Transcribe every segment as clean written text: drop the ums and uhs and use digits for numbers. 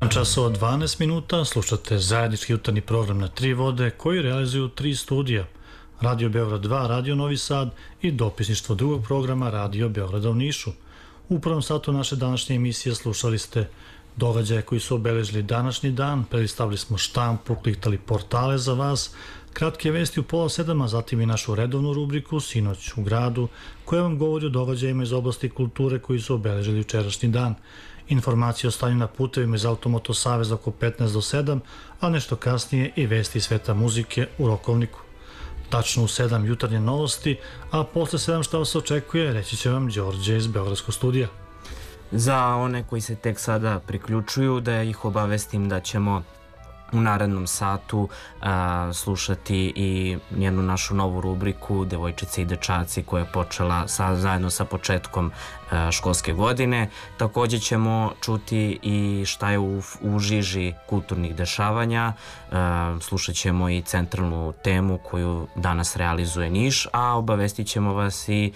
7 časova 12 minuta, slušate zajednički jutarnji program na tri vode koji realizuju tri studija. Radio Beograd 2, Radio Novi Sad i dopisništvo drugog programa Radio Beograda u Nišu. U prvom satu naše današnje emisije slušali ste događaje koji su obeležili današnji dan, prelistavili smo štampu, kliktali portale za vas, kratke vesti u 6:30, a zatim i našu redovnu rubriku Sinoć u gradu, koja vam govori o događajima iz oblasti kulture koji su obeležili jučerašnji dan. Informacije o stanju na putevima iz Automoto Saveza oko 15 do 7, a nešto kasnije i vesti iz sveta muzike u Rokovniku. Tačno u 7 jutarnje novosti, a posle 7 šta vas očekuje, reći će vam Đorđe iz Beogradskog studija. Za one koji se tek sada priključuju, da ih obavestim da ćemo u narednom satu slušati i jednu našu novu rubriku Devojčice i dečaci koja je počela zajedno sa početkom školske godine. Također ćemo čuti i šta je u žiži kulturnih dešavanja. Slušat ćemo i centralnu temu koju danas realizuje Niš, a obavestit ćemo vas i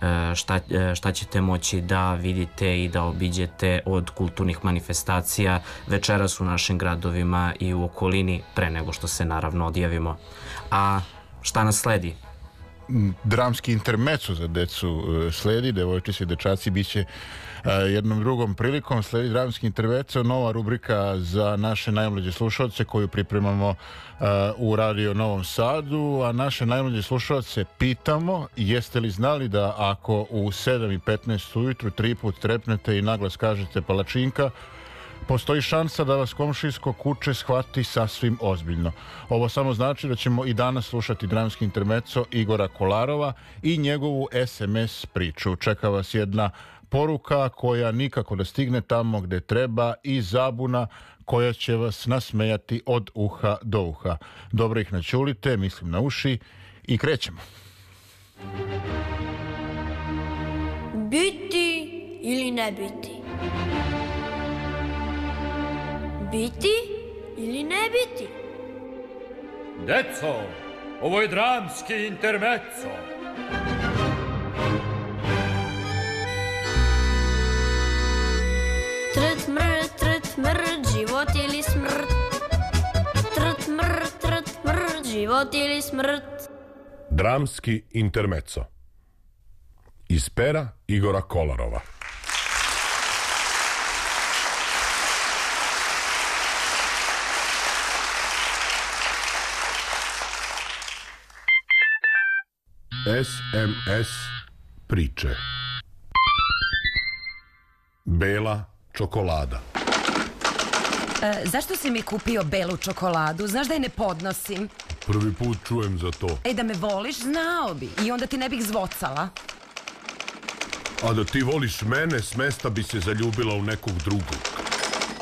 šta ćete moći da vidite i da obiđete od kulturnih manifestacija večeras u našim gradovima i u okolini, pre nego što se naravno odjavimo. A šta nas sledi? Dramski intermeco za decu sledi, Devojčice i dečaci biće jednom drugom prilikom. Sledi dramski intermeco, nova rubrika za naše najmlađe slušalce koju pripremamo u Radio Novom Sadu, a naše najmlađe slušalce pitamo: jeste li znali da ako u 7:15 ujutru 3 put trepnete i naglas kažete palačinka, postoji šansa da vas komšijsko kuće shvati sasvim ozbiljno. Ovo samo znači da ćemo i danas slušati dramski intermeco Igora Kolarova i njegovu SMS priču. Čeka vas jedna poruka koja nikako da stigne tamo gde treba i zabuna koja će vas nasmejati od uha do uha. Dobro ih načulite, mislim na uši, i krećemo. Biti ili ne biti? Biti ili ne biti? Deco, ovo je dramski intermeco. Trt mrt, život ili smrt? Trt mrt, život ili smrt? Dramski intermeco iz pera Igora Kolarova. SMS priče. Bela čokolada. Zašto si mi kupio belu čokoladu? Znaš da je ne podnosim. Prvi put čujem za to. Da me voliš, znao bi. I onda ti ne bih zvocala. A da ti voliš mene, smesta bi se zaljubila u nekog drugog.